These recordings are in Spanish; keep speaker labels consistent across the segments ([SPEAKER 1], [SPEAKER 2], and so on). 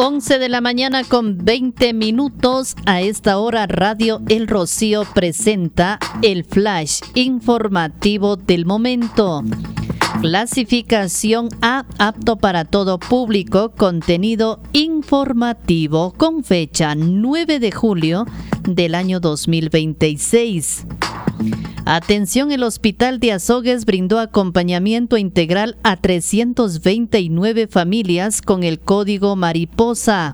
[SPEAKER 1] 11 de la mañana con 20 minutos. A esta hora Radio El Rocío presenta el flash informativo del momento. Clasificación A, apto para todo público, contenido informativo con fecha 9 de julio del año 2026. Atención, el Hospital de Azogues brindó acompañamiento integral a 329 familias con el código Mariposa.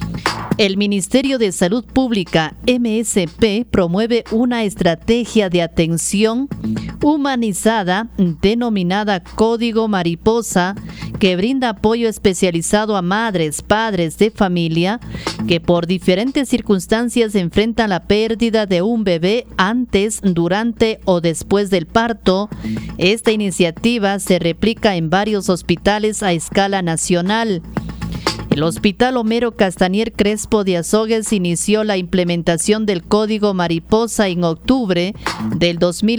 [SPEAKER 1] El Ministerio de Salud Pública, MSP, promueve una estrategia de atención humanizada denominada Código Mariposa, que brinda apoyo especializado a madres, padres de familia que por diferentes circunstancias enfrentan la pérdida de un bebé antes, durante o después del parto. Esta iniciativa se replica en varios hospitales a escala nacional. El Hospital Homero Castañer Crespo de Azogues inició la implementación del Código Mariposa en octubre del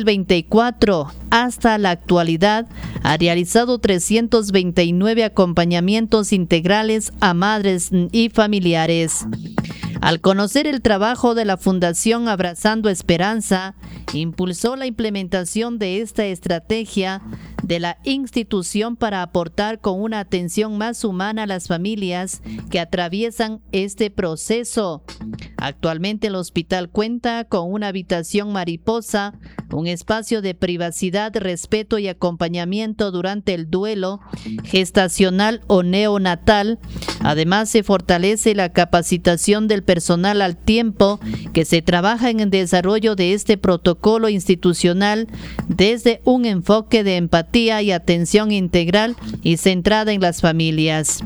[SPEAKER 1] 2024. Hasta la actualidad, ha realizado 329 acompañamientos integrales a madres y familiares. Al conocer el trabajo de la Fundación Abrazando Esperanza, impulsó la implementación de esta estrategia de la institución para aportar con una atención más humana a las familias que atraviesan este proceso. Actualmente el hospital cuenta con una habitación mariposa, un espacio de privacidad, respeto y acompañamiento durante el duelo gestacional o neonatal. Además, se fortalece la capacitación del personal al tiempo que se trabaja en el desarrollo de este protocolo institucional desde un enfoque de empatía y atención integral y centrada en las familias.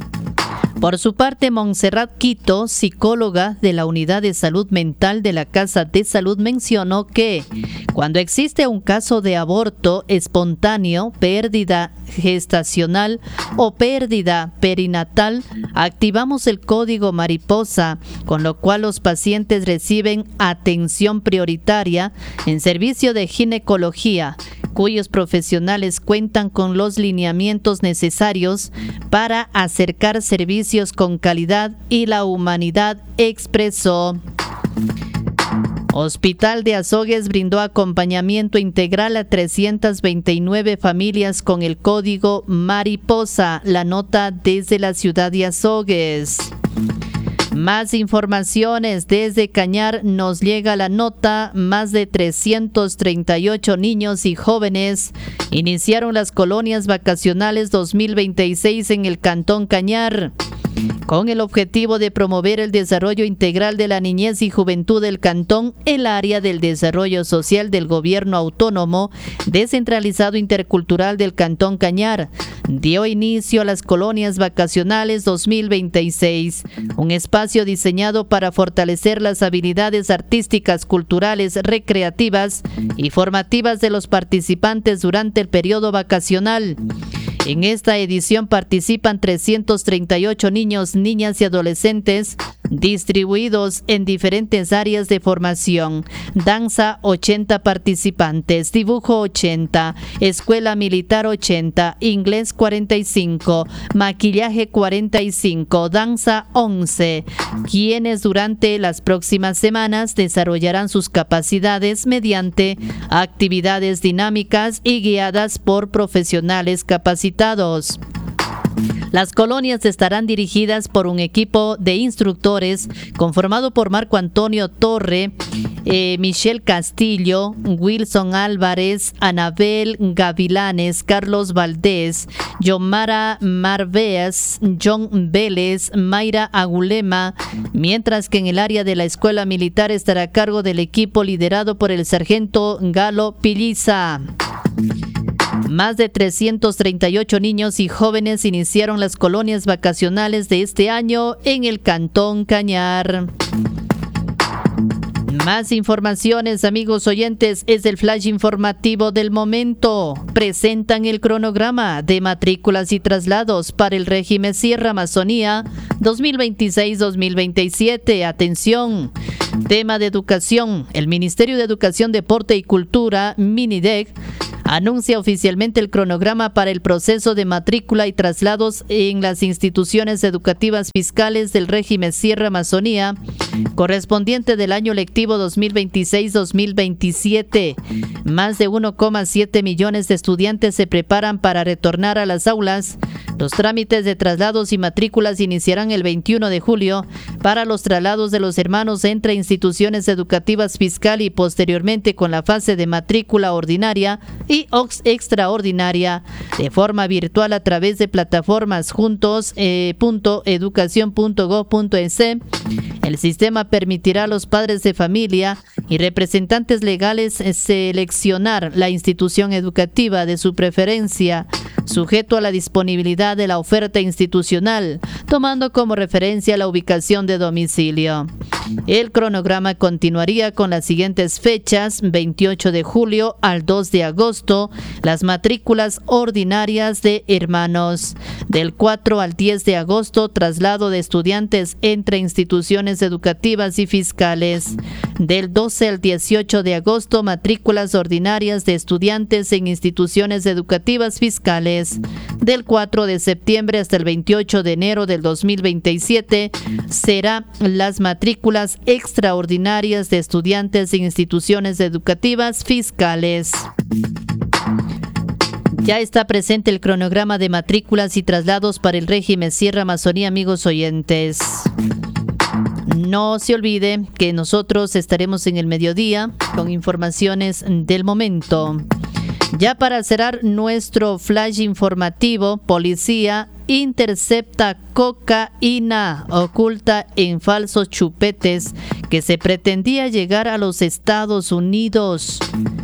[SPEAKER 1] Por su parte, Montserrat Quito, psicóloga de la Unidad de Salud Mental de la Casa de Salud, mencionó que cuando existe un caso de aborto espontáneo, pérdida gestacional o pérdida perinatal, activamos el código Mariposa, con lo cual los pacientes reciben atención prioritaria en servicio de ginecología, cuyos profesionales cuentan con los lineamientos necesarios para acercar servicios con calidad y la humanidad, expresó. Hospital de Azogues brindó acompañamiento integral a 329 familias con el código Mariposa. La nota desde la ciudad de Azogues. Más informaciones desde Cañar nos llega la nota. Más de 338 niños y jóvenes iniciaron las colonias vacacionales 2026 en el Cantón Cañar, con el objetivo de promover el desarrollo integral de la niñez y juventud del cantón. El área del desarrollo social del gobierno autónomo descentralizado intercultural del Cantón Cañar dio inicio a las colonias vacacionales 2026, un espacio diseñado para fortalecer las habilidades artísticas, culturales, recreativas y formativas de los participantes durante el periodo vacacional. En esta edición participan 338 niños, niñas y adolescentes distribuidos en diferentes áreas de formación. Danza, 80 participantes, dibujo 80, escuela militar 80, inglés 45, maquillaje 45, danza 11, quienes durante las próximas semanas desarrollarán sus capacidades mediante actividades dinámicas y guiadas por profesionales capacitados. Las colonias estarán dirigidas por un equipo de instructores conformado por Marco Antonio Torre, Michelle Castillo, Wilson Álvarez, Anabel Gavilanes, Carlos Valdés, Yomara Marveas, John Vélez, Mayra Agulema, mientras que en el área de la escuela militar estará a cargo del equipo liderado por el sargento Galo Pilliza. Más de 338 niños y jóvenes iniciaron las colonias vacacionales de este año en el Cantón Cañar. Más informaciones, amigos oyentes, es el flash informativo del momento. Presentan el cronograma de matrículas y traslados para el régimen Sierra Amazonía 2026-2027. Atención. Tema de educación. El Ministerio de Educación, Deporte y Cultura, MINIDEC, anuncia oficialmente el cronograma para el proceso de matrícula y traslados en las instituciones educativas fiscales del régimen Sierra Amazonía, correspondiente del año lectivo 2026-2027. Más de 1,7 millones de estudiantes se preparan para retornar a las aulas. Los trámites de traslados y matrículas iniciarán el 21 de julio para los traslados de los hermanos entre instituciones educativas fiscal y posteriormente con la fase de matrícula ordinaria y extraordinaria de forma virtual a través de plataformas juntos.educacion.gov.es. El sistema permitirá a los padres de familia y representantes legales seleccionar la institución educativa de su preferencia, sujeto a la disponibilidad de la oferta institucional, tomando como referencia la ubicación de domicilio. El cronograma continuaría con las siguientes fechas: 28 de julio al 2 de agosto, las matrículas ordinarias de hermanos. Del 4 al 10 de agosto, traslado de estudiantes entre instituciones educativas y fiscales. Del 12 al 18 de agosto, matrículas ordinarias de estudiantes en instituciones educativas fiscales. Del 4 de septiembre hasta el 28 de enero del 2027 serán las matrículas extraordinarias de estudiantes en instituciones educativas fiscales. Ya está presente el cronograma de matrículas y traslados para el régimen Sierra Amazonía, amigos oyentes. No se olvide que nosotros estaremos en el mediodía con informaciones del momento. Ya para cerrar nuestro flash informativo, policía intercepta cocaína oculta en falsos chupetes que se pretendía llegar a los Estados Unidos.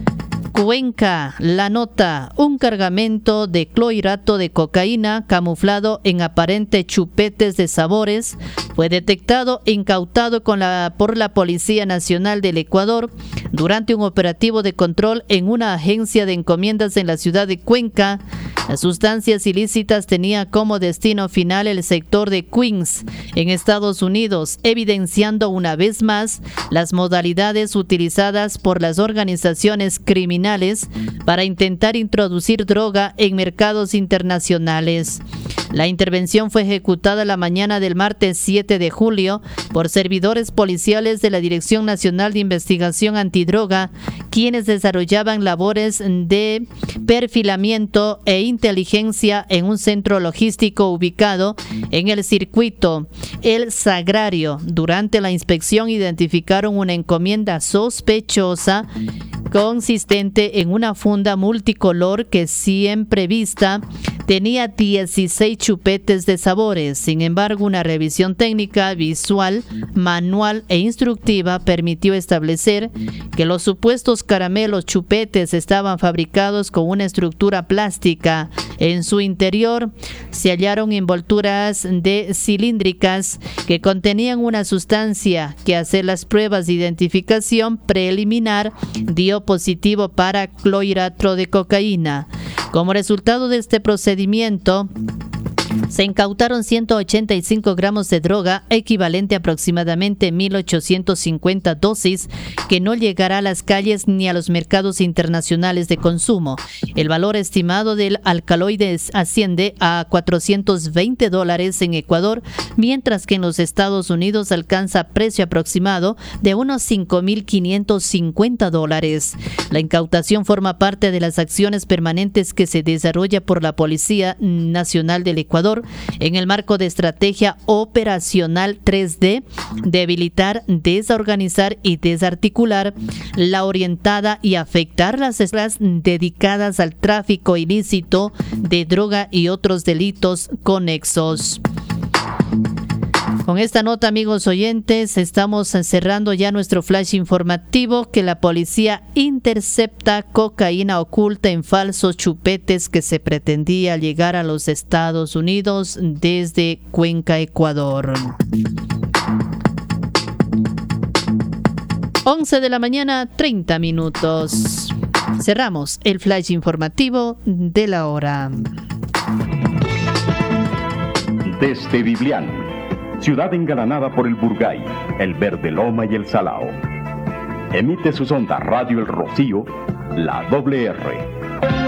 [SPEAKER 1] Cuenca, la nota: un cargamento de clorhidrato de cocaína camuflado en aparentes chupetes de sabores fue detectado e incautado por la Policía Nacional del Ecuador durante un operativo de control en una agencia de encomiendas en la ciudad de Cuenca. Las sustancias ilícitas tenían como destino final el sector de Queens, en Estados Unidos, evidenciando una vez más las modalidades utilizadas por las organizaciones criminales para intentar introducir droga en mercados internacionales. La intervención fue ejecutada la mañana del martes 7 de julio por servidores policiales de la Dirección Nacional de Investigación Antidroga, quienes desarrollaban labores de perfilamiento e inteligencia en un centro logístico ubicado en el circuito El Sagrario. Durante la inspección identificaron una encomienda sospechosa consistente en una funda multicolor que, siempre vista, tenía 16 chupetes de sabores. Sin embargo, una revisión técnica, visual, manual e instructiva permitió establecer que los supuestos caramelos chupetes estaban fabricados con una estructura plástica. En su interior se hallaron envolturas cilíndricas que contenían una sustancia que, al hacer las pruebas de identificación preliminar, dio positivo para clorhidrato de cocaína. Como resultado de este procedimiento, se incautaron 185 gramos de droga, equivalente a aproximadamente 1.850 dosis, que no llegará a las calles ni a los mercados internacionales de consumo. El valor estimado del alcaloide asciende a $420 en Ecuador, mientras que en los Estados Unidos alcanza precio aproximado de unos $5.550. La incautación forma parte de las acciones permanentes que se desarrolla por la Policía Nacional del Ecuador en el marco de estrategia operacional 3D, debilitar, desorganizar y desarticular la orientada y afectar las esferas dedicadas al tráfico ilícito de droga y otros delitos conexos. Con esta nota, amigos oyentes, estamos cerrando ya nuestro flash informativo, que la policía intercepta cocaína oculta en falsos chupetes que se pretendía llegar a los Estados Unidos desde Cuenca, Ecuador. 11 de la mañana, 30 minutos. Cerramos el flash informativo de la hora.
[SPEAKER 2] Desde Biblián, ciudad engalanada por el Burgay, el Verde Loma y el Salao, emite sus ondas Radio El Rocío, la WR.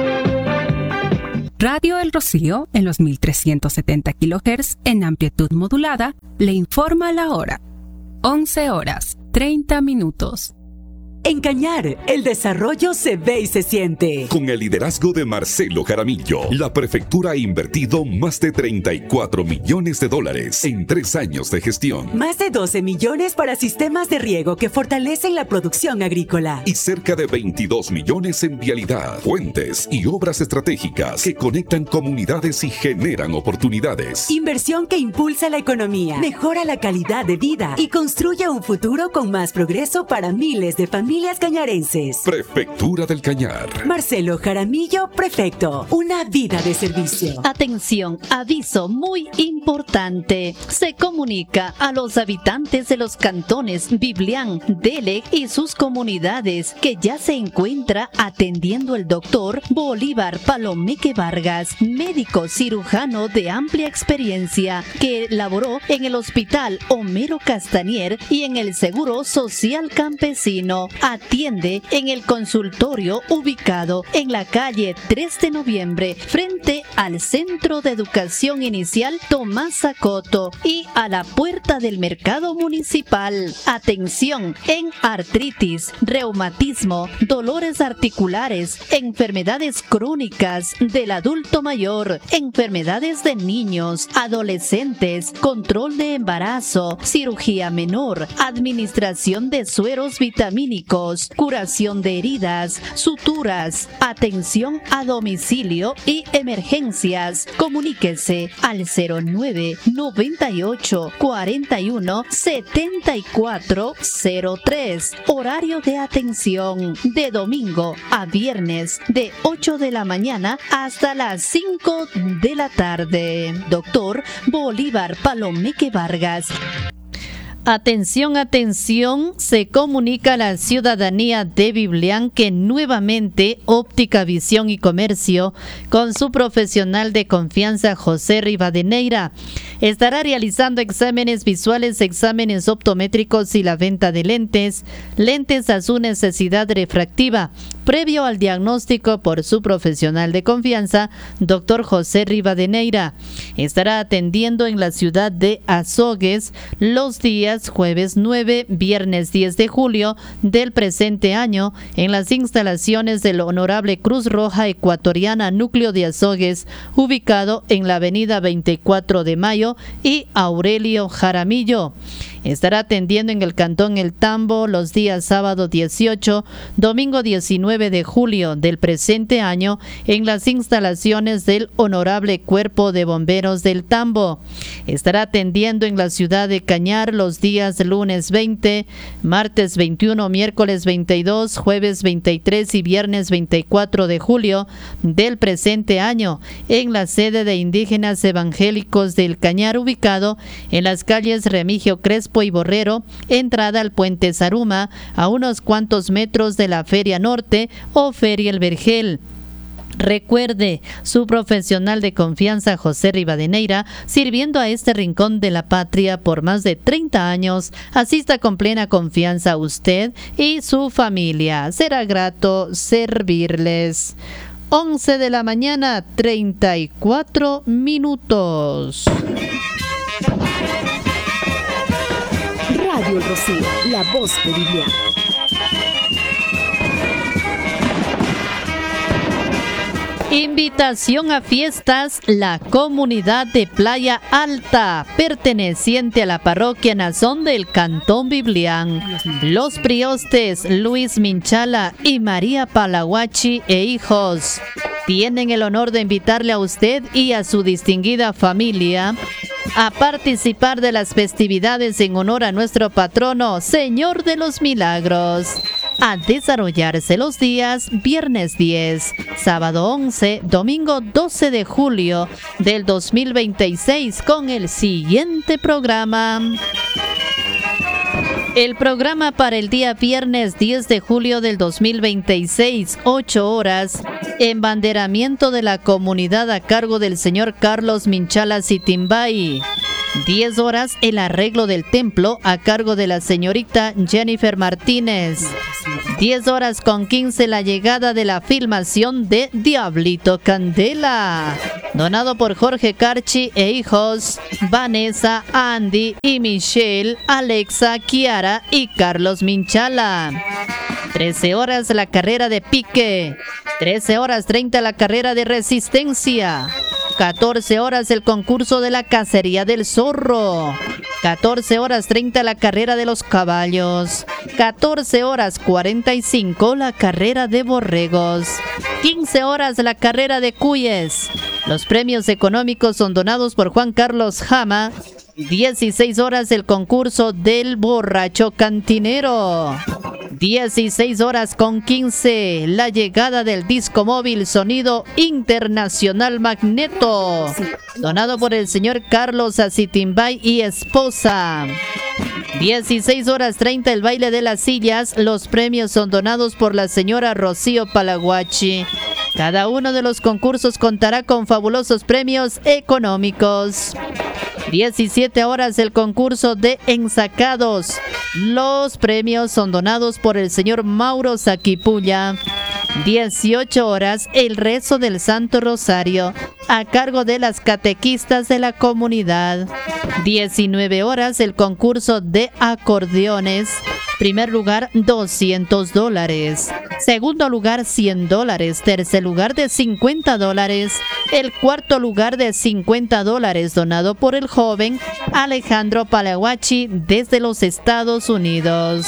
[SPEAKER 3] Radio El Rocío, en los 1370 kHz en amplitud modulada, le informa la hora. 11:30.
[SPEAKER 4] En Cañar, el desarrollo se ve y se siente.
[SPEAKER 5] Con el liderazgo de Marcelo Jaramillo, la prefectura ha invertido más de $34 millones en 3 años de gestión.
[SPEAKER 4] Más de 12 millones para sistemas de riego que fortalecen la producción agrícola.
[SPEAKER 5] Y cerca de 22 millones en vialidad, puentes y obras estratégicas que conectan comunidades y generan oportunidades.
[SPEAKER 4] Inversión que impulsa la economía, mejora la calidad de vida y construye un futuro con más progreso para miles de familias cañarenses.
[SPEAKER 5] Prefectura del Cañar.
[SPEAKER 4] Marcelo Jaramillo, prefecto. Una vida de servicio.
[SPEAKER 1] Atención, aviso muy importante. Se comunica a los habitantes de los cantones Biblián, Dele y sus comunidades que ya se encuentra atendiendo el doctor Bolívar Palomeque Vargas, médico cirujano de amplia experiencia que laboró en el Hospital Homero Castañer y en el Seguro Social Campesino. Atiende en el consultorio ubicado en la calle 3 de noviembre frente al Centro de Educación Inicial Tomás Zacoto y a la puerta del mercado municipal. Atención en artritis, reumatismo, dolores articulares, enfermedades crónicas del adulto mayor, enfermedades de niños, adolescentes, control de embarazo, cirugía menor, administración de sueros vitamínicos, curación de heridas, suturas, atención a domicilio y emergencias. Comuníquese al 09 98 41 74 03. Horario de atención de domingo a viernes de 8 de la mañana hasta las 5 de la tarde. Doctor Bolívar Palomeque Vargas. Atención, atención, se comunica a la ciudadanía de Biblián que nuevamente Óptica Visión y Comercio, con su profesional de confianza José Rivadeneira, estará realizando exámenes visuales, exámenes optométricos y la venta de lentes a su necesidad refractiva, previo al diagnóstico por su profesional de confianza, doctor José Rivadeneira. Estará atendiendo en la ciudad de Azogues los días jueves 9, viernes 10 de julio del presente año en las instalaciones del Honorable Cruz Roja Ecuatoriana Núcleo de Azogues, ubicado en la avenida 24 de Mayo y Aurelio Jaramillo. Estará atendiendo en el Cantón El Tambo los días sábado 18, domingo 19 de julio del presente año en las instalaciones del Honorable Cuerpo de Bomberos del Tambo. Estará atendiendo en la ciudad de Cañar los días lunes 20, martes 21, miércoles 22, jueves 23 y viernes 24 de julio del presente año en la sede de Indígenas Evangélicos del Cañar, ubicado en las calles Remigio Crespo y Borrero, entrada al Puente Zaruma, a unos cuantos metros de la Feria Norte o Feria El Vergel. Recuerde, su profesional de confianza José Rivadeneira, sirviendo a este rincón de la patria por más de 30 años, asista con plena confianza a usted y su familia. Será grato servirles. 11 de la mañana, 34 minutos.
[SPEAKER 4] Radio El Rocío, la voz de Biblián.
[SPEAKER 1] Invitación a fiestas, la comunidad de Playa Alta, perteneciente a la parroquia Nazón del Cantón Biblián. Los priostes Luis Minchala y María Palahuachi e hijos tienen el honor de invitarle a usted y a su distinguida familia a participar de las festividades en honor a nuestro patrono, Señor de los Milagros, a desarrollarse los días viernes 10, sábado 11, domingo 12 de julio del 2026 con el siguiente programa. El programa para el día viernes 10 de julio del 2026, 8 horas, embanderamiento de la comunidad a cargo del señor Carlos Minchala Sitimbay. 10 horas el arreglo del templo a cargo de la señorita Jennifer Martínez. 10 horas con 15 la llegada de la filmación de Diablito Candela, donado por Jorge Carchi e hijos, Vanessa, Andy y Michelle, Alexa, Kiara y Carlos Minchala. 13 horas la carrera de pique, 13 horas 30 la carrera de resistencia, 14 horas el concurso de la cacería del zorro, 14 horas 30 la carrera de los caballos, 14 horas 45 la carrera de borregos, 15 horas la carrera de cuyes. Los premios económicos son donados por Juan Carlos Jama. 16 horas el concurso del borracho cantinero. 16 horas con 15 la llegada del disco móvil Sonido Internacional Magneto, donado por el señor Carlos Acitimbay y esposa. 16 horas 30 el baile de las sillas. Los premios son donados por la señora Rocío Palaguachi. Cada uno de los concursos contará con fabulosos premios económicos. 17 horas el concurso de ensacados. Los premios son donados por el señor Mauro Saquipulla. 18 horas el rezo del Santo Rosario a cargo de las catequistas de la comunidad. 19 horas el concurso de acordeones. Primer lugar, $200. Segundo lugar, $100. Tercer lugar, de $50. El cuarto lugar, de $50, donado por el joven Alejandro Palaguachi desde los Estados Unidos.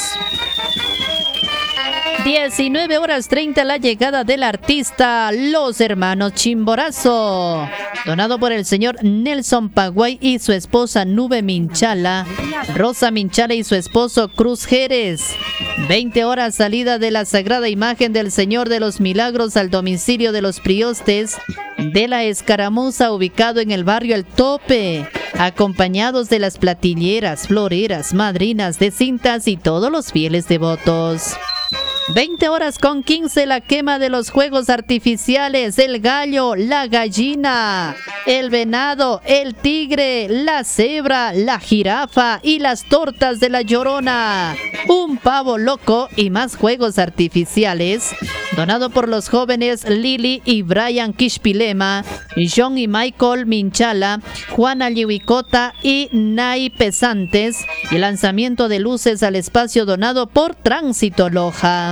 [SPEAKER 1] 19 horas 30 la llegada del artista Los Hermanos Chimborazo, donado por el señor Nelson Paguay y su esposa Nube Minchala, Rosa Minchala y su esposo Cruz Jerez. 20 horas salida de la Sagrada Imagen del Señor de los Milagros al domicilio de los priostes de la Escaramuza, ubicado en el barrio El Tope, acompañados de las platilleras, floreras, madrinas de cintas y todos los fieles devotos. 20 horas con 15 la quema de los juegos artificiales, el gallo, la gallina, el venado, el tigre, la cebra, la jirafa y las tortas de la Llorona. Un pavo loco y más juegos artificiales, donado por los jóvenes Lili y Brian Kishpilema, John y Michael Minchala, Juana Liwicota y Nay Pesantes, y lanzamiento de luces al espacio donado por Tránsito Loja.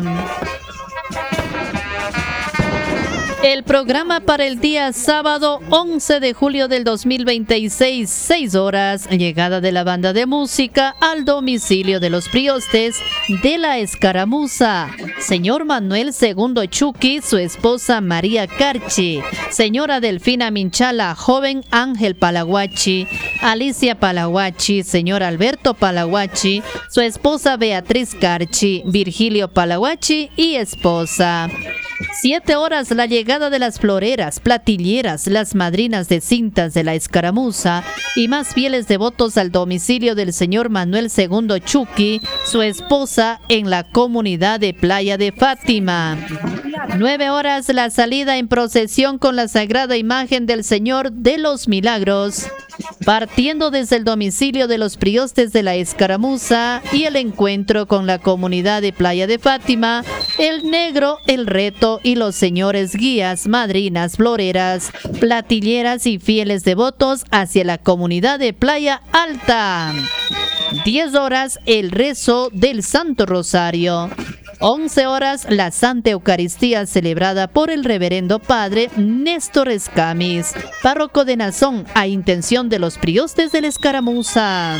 [SPEAKER 1] El programa para el día sábado 11 de julio del 2026, 6 horas, llegada de la banda de música al domicilio de los priostes de la Escaramuza. Señor Manuel II Chucky, su esposa María Carchi, señora Delfina Minchala, joven Ángel Palaguachi, Alicia Palaguachi, señor Alberto Palaguachi, su esposa Beatriz Carchi, Virgilio Palaguachi y esposa. 7 horas la llegada de las floreras, platilleras, las madrinas de cintas de la Escaramuza y más fieles devotos al domicilio del señor Manuel II Chucky, su esposa, en la comunidad de Playa de Fátima. 9 horas la salida en procesión con la Sagrada Imagen del Señor de los Milagros, partiendo desde el domicilio de los priostes de la Escaramuza, y el encuentro con la comunidad de Playa de Fátima, el Negro, el Reto y los señores guías, madrinas, floreras, platilleras y fieles devotos hacia la comunidad de Playa Alta. 10 horas el rezo del Santo Rosario. 11 horas la Santa Eucaristía celebrada por el Reverendo Padre Néstor Escamis, párroco de Nazón, a intención de los priostes de la Escaramuza.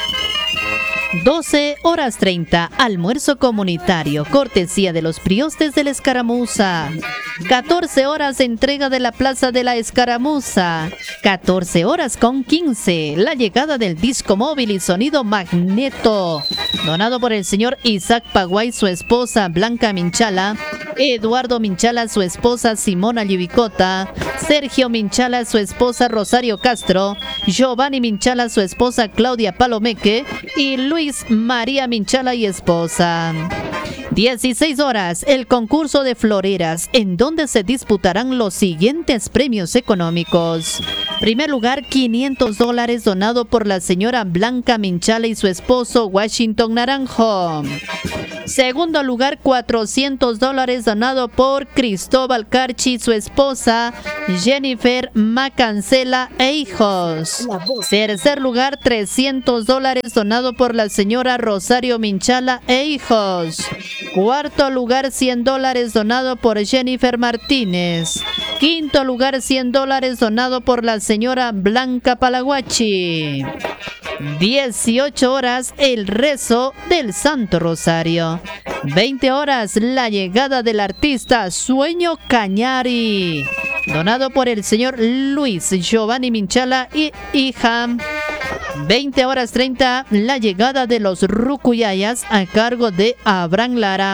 [SPEAKER 1] 12 horas 30, almuerzo comunitario, cortesía de los priostes de la Escaramuza. 14 horas, entrega de la Plaza de la Escaramuza. 14 horas con 15, la llegada del disco móvil y sonido Magneto, donado por el señor Isaac Paguay, su esposa Blanca Minchala, Eduardo Minchala, su esposa Simona Llibicota, Sergio Minchala, su esposa Rosario Castro, Giovanni Minchala, su esposa Claudia Palomeque y Luis María Minchala y esposa. 16 horas, el concurso de floreras, en donde se disputarán los siguientes premios económicos. Primer lugar, $500 donado por la señora Blanca Minchala y su esposo Washington Naranjo. Segundo lugar, $400 donado por Cristóbal Carchi y su esposa Jennifer Macancela e hijos. Tercer lugar, $300 donado por la señora Rosario Minchala e hijos. Cuarto lugar, $100 donado por Jennifer Martínez. Quinto lugar, $100 donado por la señora Blanca Palaguachi. 18 horas, el rezo del Santo Rosario. 20 horas, la llegada del artista Sueño Cañari, donado por el señor Luis Giovanni Minchala y hija. 20 horas 30, la llegada de los Rucuyayas a cargo de Abraham Lara.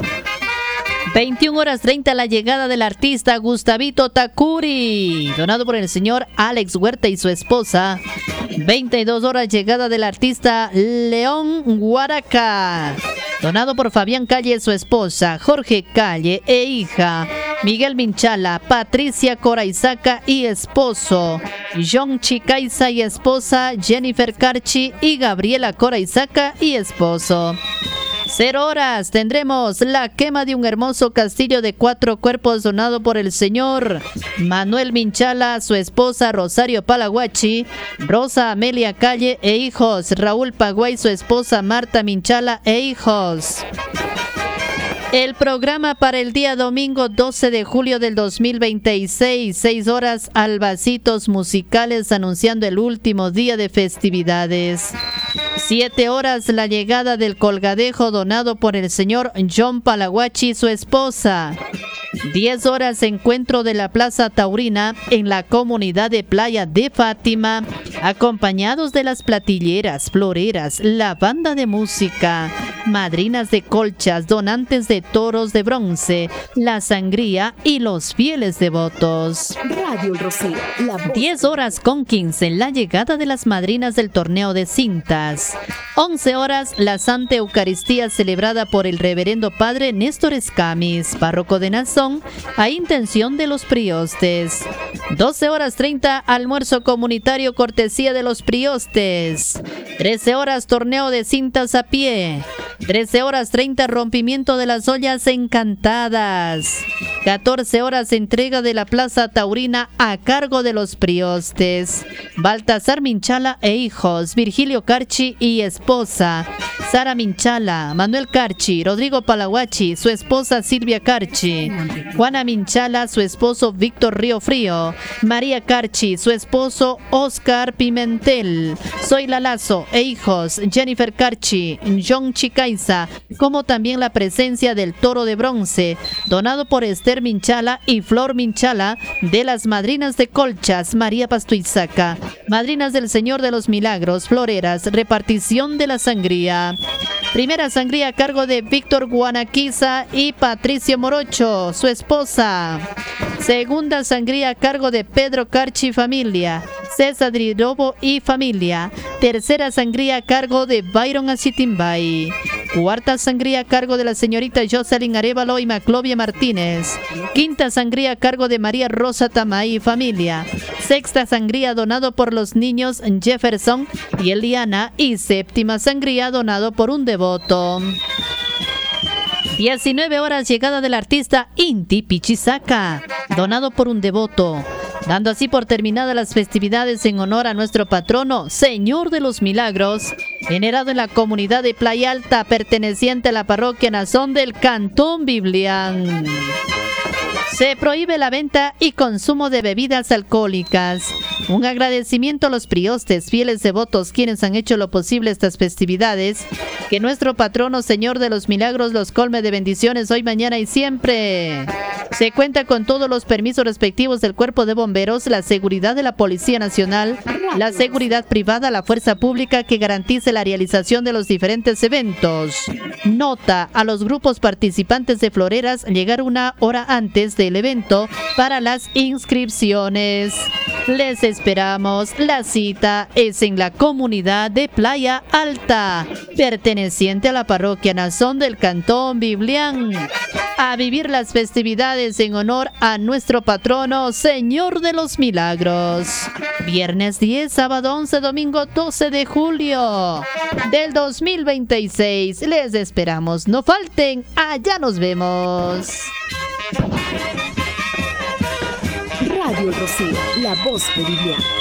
[SPEAKER 1] 21 horas 30, la llegada del artista Gustavito Takuri, donado por el señor Alex Huerta y su esposa. 22 horas, llegada del artista León Guaraca, donado por Fabián Calle y su esposa, Jorge Calle e hija, Miguel Minchala, Patricia Coraizaca y esposo, John Chicaiza y esposa, Jennifer Carchi y Gabriela Coraizaca y esposo. 0 horas, tendremos la quema de un hermoso castillo de 4 cuerpos donado por el señor Manuel Minchala, su esposa Rosario Palaguachi, Rosa Amelia Calle e hijos, Raúl Paguay, su esposa Marta Minchala e hijos. El programa para el día domingo 12 de julio del 2026, 6 horas, albacitos musicales anunciando el último día de festividades. 7 horas, la llegada del colgadejo donado por el señor John Palaguachi y su esposa. 10 horas, encuentro de la Plaza Taurina en la comunidad de Playa de Fátima, acompañados de las platilleras, floreras, la banda de música, madrinas de colchas, donantes de toros de bronce, la sangría y los fieles devotos.
[SPEAKER 4] Radio El Rocío, la voz.
[SPEAKER 1] 10 horas con 15, la llegada de las madrinas del torneo de cintas. 11 horas, la Santa Eucaristía celebrada por el reverendo padre Néstor Escamis, párroco de Nazón, a intención de los priostes. 12 horas 30, almuerzo comunitario cortesía de los priostes. 13 horas, torneo de cintas a pie. 13 horas 30, rompimiento de las ollas encantadas. 14 horas, entrega de la Plaza Taurina a cargo de los priostes. Baltasar Minchala e hijos, Virgilio Carchi y esposa, Sara Minchala, Manuel Carchi, Rodrigo Palaguachi, su esposa Silvia Carchi, Juana Minchala, su esposo Víctor Río Frío, María Carchi, su esposo Oscar Pimentel, Zoila Lazo e hijos, Jennifer Carchi, John Chicaiza, como también la presencia del toro de bronce, donado por Esther Minchala y Flor Minchala, de las madrinas de colchas, María Pastuizaca, madrinas del Señor de los Milagros, floreras, repartición de la sangría. Primera sangría a cargo de Víctor Guanaquiza y Patricio Morocho, su esposa. Segunda sangría a cargo de Pedro Carchi familia, César Drirobo y familia. Tercera sangría a cargo de Byron Acitimbay. Cuarta sangría a cargo de la señorita Jocelyn Arevalo y Maclovia Martínez. Quinta sangría a cargo de María Rosa Tamay y familia. Sexta sangría donado por los niños Jefferson y Eliana. Y séptima sangría donado por un devoto. 19 horas, llegada del artista Inti Pichisaca, donado por un devoto, dando así por terminadas las festividades en honor a nuestro patrono, Señor de los Milagros, generado en la comunidad de Playa Alta, perteneciente a la parroquia Nazón del Cantón Biblián. Se prohíbe la venta y consumo de bebidas alcohólicas. Un agradecimiento a los priostes, fieles devotos, quienes han hecho lo posible estas festividades. Que nuestro patrono, Señor de los Milagros, los colme de bendiciones hoy, mañana y siempre. Se cuenta con todos los permisos respectivos del Cuerpo de Bomberos, la seguridad de la Policía Nacional, la seguridad privada, la fuerza pública que garantice la realización de los diferentes eventos. Nota a los grupos participantes de floreras llegar 1 hora antes del evento para las inscripciones. Les esperamos. La cita es en la comunidad de Playa Alta, perteneciente a la parroquia Nazón del Cantón Biblián, a vivir las festividades en honor a nuestro patrono, Señor de los Milagros. Viernes 10, sábado 11, domingo 12 de julio del 2026. Les esperamos. No falten. Allá nos vemos.
[SPEAKER 6] Radio El Rocío, la voz de Biblián.